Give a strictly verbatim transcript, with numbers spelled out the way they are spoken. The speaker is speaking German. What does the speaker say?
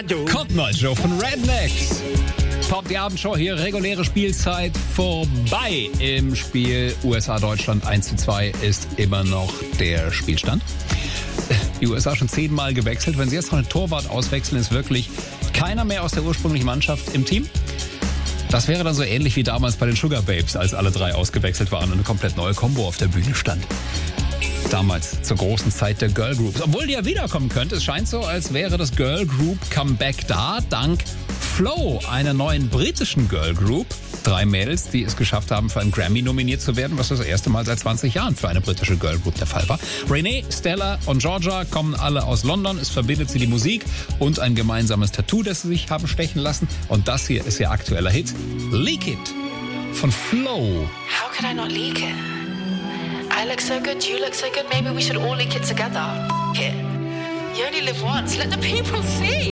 Cotton Eye Joe von Rednecks. Pop die Abendshow hier, reguläre Spielzeit vorbei. Im Spiel U S A-Deutschland eins zu zwei ist immer noch der Spielstand. Die U S A schon zehnmal gewechselt. Wenn sie jetzt noch einen Torwart auswechseln, ist wirklich keiner mehr aus der ursprünglichen Mannschaft im Team. Das wäre dann so ähnlich wie damals bei den Sugar Babes, als alle drei ausgewechselt waren und eine komplett neue Combo auf der Bühne stand. Damals zur großen Zeit der Girl Groups. Obwohl die ja wiederkommen könnte. Es scheint so, als wäre das Girl Group Comeback da, dank Flow, einer neuen britischen Girl Group. Drei Mädels, die es geschafft haben, für einen Grammy nominiert zu werden, was das erste Mal seit zwanzig Jahren für eine britische Girl Group der Fall war. Renee, Stella und Georgia kommen alle aus London. Es verbindet sie die Musik und ein gemeinsames Tattoo, das sie sich haben stechen lassen. Und das hier ist ihr aktueller Hit. Leak It von Flow. How could I not leak it? I look so good, you look so good, maybe we should all leak it together. F- it. You only live once, let the people see.